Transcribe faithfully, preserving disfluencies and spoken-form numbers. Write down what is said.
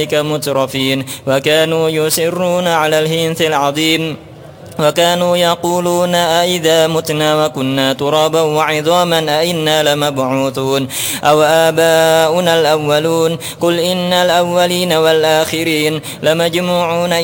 مترفين وكانوا يسرون على الحنث العظيم وكانوا يقولون أئذا متنا وكنا ترابا وعظاما أئنا لمبعوثون أو آباؤنا الأولون قل إن الأولين والآخرين لمجموعون